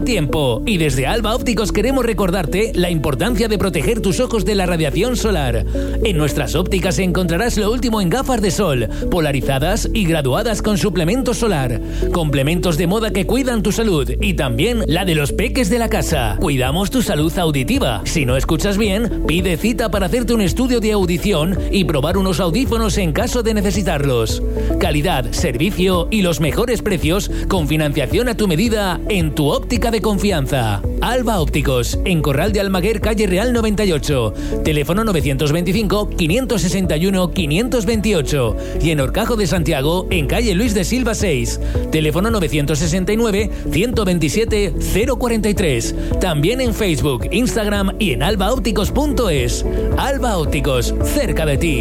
tiempo. Y desde Alba Ópticos queremos recordarte la importancia de proteger tus ojos de la radiación solar. En nuestras ópticas encontrarás lo último en gafas de sol, polarizadas y graduadas con suplemento solar. Complementos de moda que cuidan tu salud y también la de los peques de la casa. Cuidamos tu salud auditiva. Si no escuchas bien, pide cita para hacerte un estudio de audición y probar unos audífonos en caso de necesitarlos. Calidad, servicio y los mejores precios con financiación a tu medida en tu óptica de confianza. Alba Ópticos, en Corral de Almaguer, calle Real 98. Teléfono 925-561-528. Y en Horcajo de Santiago, en calle Luis de Silva 6. Teléfono 969-127-043. También en Facebook, Instagram y en albaópticos.es. Alba Ópticos, cerca de ti.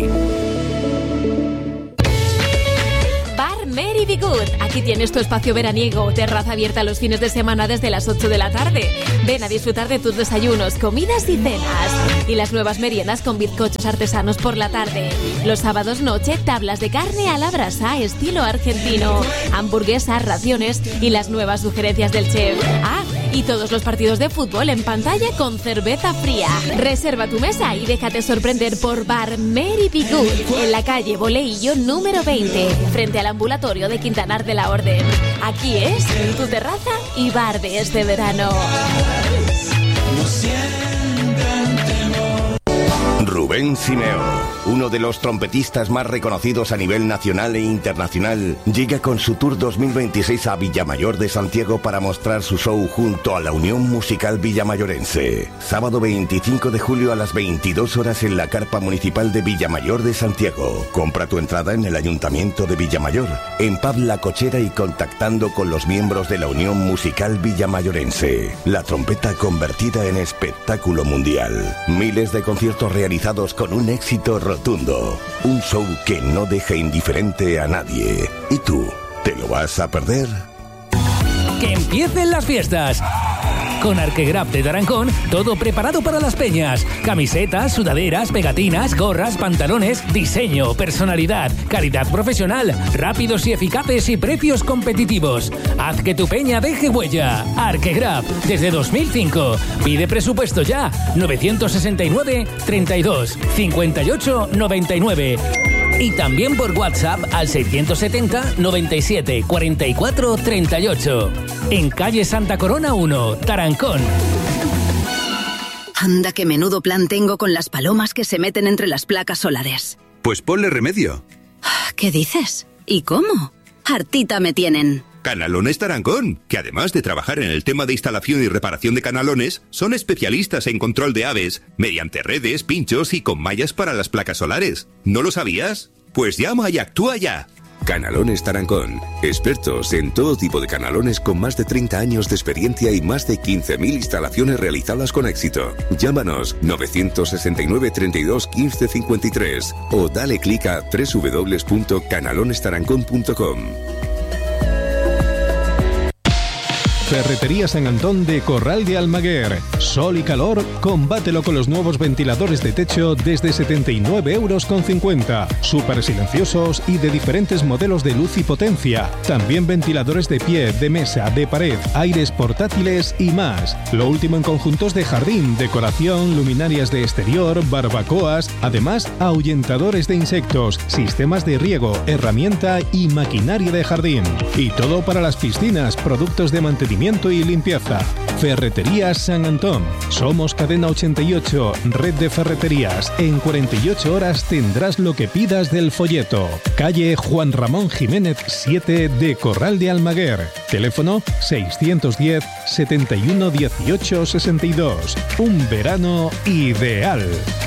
Mary Be Good. Aquí tienes tu espacio veraniego, terraza abierta los fines de semana desde las 8 de la tarde. Ven a disfrutar de tus desayunos, comidas y cenas. Y las nuevas meriendas con bizcochos artesanos por la tarde. Los sábados noche, tablas de carne a la brasa, estilo argentino. Hamburguesas, raciones y las nuevas sugerencias del chef. Ah, y todos los partidos de fútbol en pantalla con cerveza fría. Reserva tu mesa y déjate sorprender por Bar Mary Be Good, en la calle Boleillo número 20, frente al ambulatorio de Quintanar de la Orden. Aquí es tu terraza y bar de este verano. Rubén Simeo, uno de los trompetistas más reconocidos a nivel nacional e internacional, llega con su Tour 2026 a Villamayor de Santiago para mostrar su show junto a la Unión Musical Villamayorense. Sábado 25 de julio a las 22 horas en la Carpa Municipal de Villamayor de Santiago. Compra tu entrada en el Ayuntamiento de Villamayor, en Pub La Cochera y contactando con los miembros de la Unión Musical Villamayorense. La trompeta convertida en espectáculo mundial. Miles de conciertos realizados con un éxito rotundo. Un show que no deja indiferente a nadie. ¿Y tú, te lo vas a perder? ¡Que empiecen las fiestas! Con Arquegrap de Tarancón, todo preparado para las peñas. Camisetas, sudaderas, pegatinas, gorras, pantalones, diseño, personalidad, calidad profesional, rápidos y eficaces y precios competitivos. Haz que tu peña deje huella. Arquegrap, desde 2005. Pide presupuesto ya. 969 32 58 99. Y también por WhatsApp al 670 97 44 38. En calle Santa Corona 1, Tarancón. Anda, qué menudo plan tengo con las palomas que se meten entre las placas solares. Pues ponle remedio. ¿Qué dices? ¿Y cómo? Hartita me tienen. Canalones Tarancón, que además de trabajar en el tema de instalación y reparación de canalones, son especialistas en control de aves, mediante redes, pinchos y con mallas para las placas solares. ¿No lo sabías? Pues llama y actúa ya. Canalones Tarancón, expertos en todo tipo de canalones con más de 30 años de experiencia y más de 15.000 instalaciones realizadas con éxito. Llámanos 969 32 15 53 o dale clic a www.canalonestarancón.com. Ferretería San Antón de Corral de Almaguer. Sol y calor, combátelo con los nuevos ventiladores de techo desde 79,50 €. Súper silenciosos y de diferentes modelos de luz y potencia. También ventiladores de pie, de mesa, de pared, aires portátiles y más. Lo último en conjuntos de jardín, decoración, luminarias de exterior, barbacoas, además ahuyentadores de insectos, sistemas de riego, herramienta y maquinaria de jardín. Y todo para las piscinas, productos de mantenimiento y limpieza. Ferretería San Antón. Somos Cadena 88, red de ferreterías. En 48 horas tendrás lo que pidas del folleto. Calle Juan Ramón Jiménez 7 de Corral de Almaguer. Teléfono 610 71 18 62. Un verano ideal.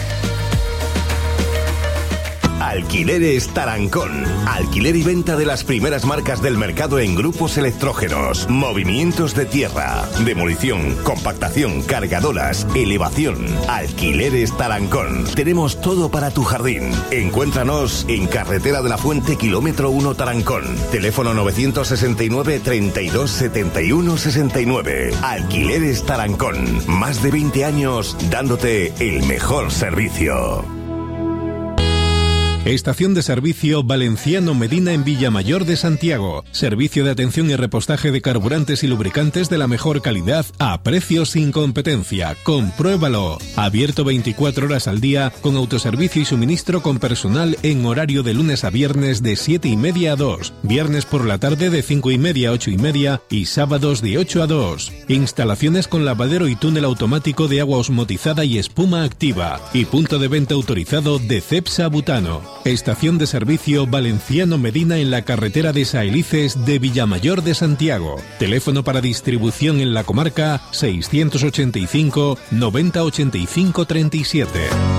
Alquileres Tarancón. Alquiler y venta de las primeras marcas del mercado en grupos electrógenos, movimientos de tierra, demolición, compactación, cargadoras, elevación. Alquileres Tarancón. Tenemos todo para tu jardín. Encuéntranos en Carretera de la Fuente, kilómetro 1, Tarancón. Teléfono 969 32 71 69. Alquileres Tarancón. Más de 20 años dándote el mejor servicio. Estación de servicio Valenciano Medina en Villamayor de Santiago. Servicio de atención y repostaje de carburantes y lubricantes de la mejor calidad a precios sin competencia. Compruébalo. Abierto 24 horas al día con autoservicio y suministro con personal en horario de lunes a viernes de 7:30 a 2. Viernes por la tarde de 5:30 a 8:30 y sábados de 8 a 2. Instalaciones con lavadero y túnel automático de agua osmotizada y espuma activa. Y punto de venta autorizado de Cepsa Butano. Estación de servicio Valenciano Medina en la carretera de Saelices de Villamayor de Santiago. Teléfono para distribución en la comarca 685 90 85 37.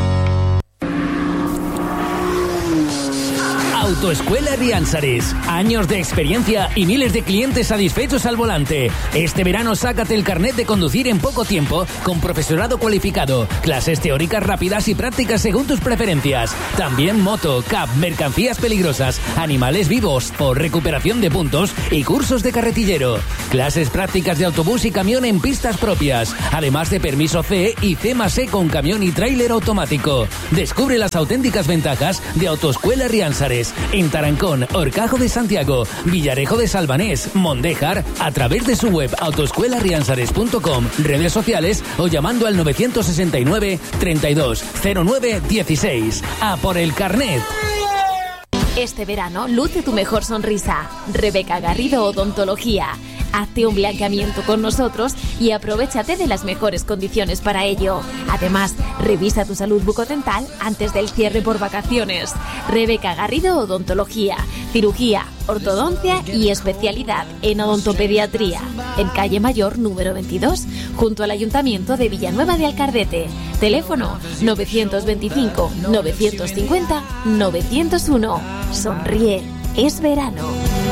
Autoescuela Riansares. Años de experiencia y miles de clientes satisfechos al volante. Este verano sácate el carnet de conducir en poco tiempo con profesorado cualificado, clases teóricas rápidas y prácticas según tus preferencias. También moto, cab, mercancías peligrosas, animales vivos o recuperación de puntos y cursos de carretillero. Clases prácticas de autobús y camión en pistas propias, además de permiso C y C+E con camión y tráiler automático. Descubre las auténticas ventajas de Autoescuela Riansares en Tarancón, Horcajo de Santiago, Villarejo de Salvanés, Mondéjar, a través de su web autoescuelariansares.com, redes sociales o llamando al 969 32 09 16. ¡A por el carnet! Este verano, luce tu mejor sonrisa. Rebeca Garrido Odontología. Hazte un blanqueamiento con nosotros y aprovéchate de las mejores condiciones para ello. Además, revisa tu salud bucodental antes del cierre por vacaciones. Rebeca Garrido Odontología. Cirugía, ortodoncia y especialidad en odontopediatría. En Calle Mayor, número 22, junto al Ayuntamiento de Villanueva de Alcardete. Teléfono 925 950 901. Sonríe, es verano.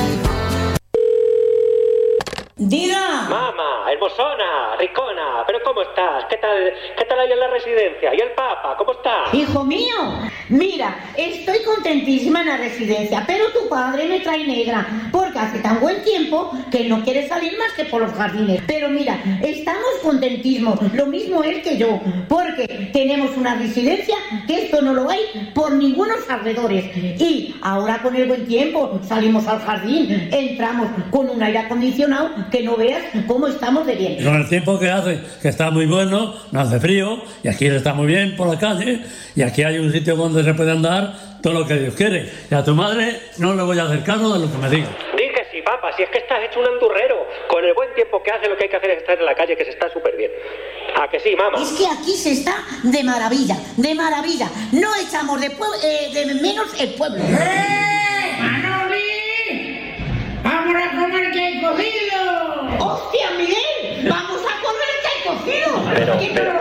¡Diga! Mamá, hermosona, ricona, ¿pero cómo estás? ¿Qué tal ahí en la residencia? ¿Y el Papa, cómo está? ¡Hijo mío! Mira, estoy contentísima en la residencia, pero tu padre me trae negra, porque hace tan buen tiempo que no quiere salir más que por los jardines. Pero mira, estamos contentísimos, lo mismo él que yo, porque tenemos una residencia que esto no lo hay por ningunos alrededores. Y ahora con el buen tiempo salimos al jardín, entramos con un aire acondicionado que no veas cómo estamos de bien. Con el tiempo que hace, que está muy bueno, no hace frío, y aquí está muy bien por la calle, y aquí hay un sitio donde se puede andar todo lo que Dios quiere. Y a tu madre no le voy a hacer caso de lo que me diga. Di que sí, papá, si es que estás hecho un andurrero. Con el buen tiempo que hace, lo que hay que hacer es estar en la calle, que se está súper bien. ¿A que sí, mamá? Es que aquí se está de maravilla, de maravilla. No echamos de menos el pueblo. ¡Manoli! ¡Vamos a comer que hay cogido! ¡Hostia, Miguel! ¡Vamos a comer que hay cogido! Pero,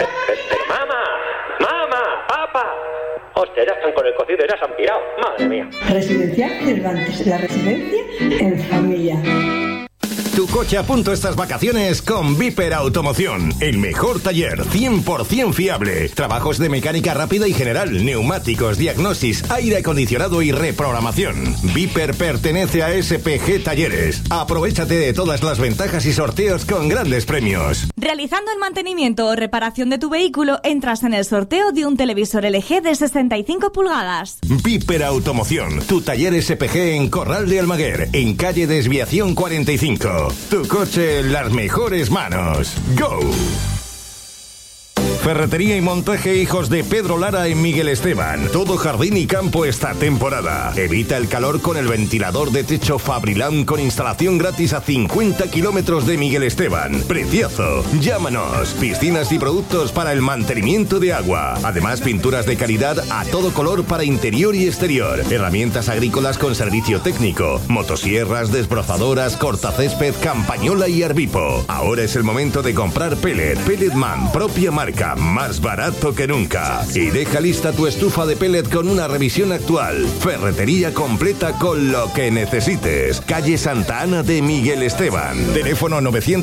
mamá, papá. Hostia, ya están con el cocido, ya se han pirado. Madre mía. Residencia Cervantes, la residencia en familia. Tu coche a punto estas vacaciones con Viper Automoción. El mejor taller, 100% fiable. Trabajos de mecánica rápida y general, neumáticos, diagnosis, aire acondicionado y reprogramación. Viper pertenece a SPG Talleres. Aprovéchate de todas las ventajas y sorteos con grandes premios. Realizando el mantenimiento o reparación de tu vehículo, entras en el sorteo de un televisor LG de 65 pulgadas. Viper Automoción, tu taller SPG en Corral de Almaguer, en calle Desviación 45. Tu coche en las mejores manos. ¡Go! Ferretería y montaje Hijos de Pedro Lara en Miguel Esteban. Todo jardín y campo esta temporada. Evita el calor con el ventilador de techo Fabrilam con instalación gratis a 50 kilómetros de Miguel Esteban. ¡Precioso! Llámanos. Piscinas y productos para el mantenimiento de agua. Además, pinturas de calidad a todo color para interior y exterior. Herramientas agrícolas con servicio técnico. Motosierras, desbrozadoras, cortacésped, campañola y Arbipo. Ahora es el momento de comprar pellet. Pelletman, propia marca. Más barato que nunca. Y deja lista tu estufa de pellet con una revisión actual. Ferretería completa con lo que necesites. Calle Santa Ana de Miguel Esteban. Teléfono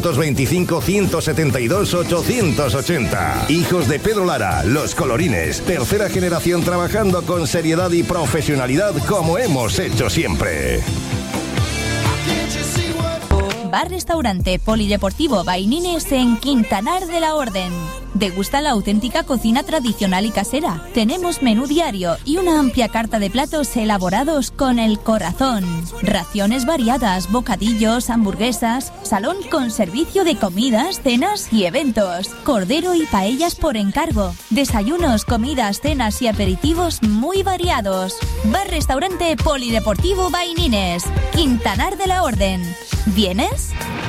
925-172-880. Hijos de Pedro Lara, Los Colorines. Tercera generación trabajando con seriedad y profesionalidad como hemos hecho siempre. Bar-Restaurante Polideportivo Bainines en Quintanar de la Orden. Degusta la auténtica cocina tradicional y casera. Tenemos menú diario y una amplia carta de platos elaborados con el corazón. Raciones variadas, bocadillos, hamburguesas, salón con servicio de comidas, cenas y eventos. Cordero y paellas por encargo. Desayunos, comidas, cenas y aperitivos muy variados. Bar-Restaurante Polideportivo Bainines, Quintanar de la Orden. ¿Vienes?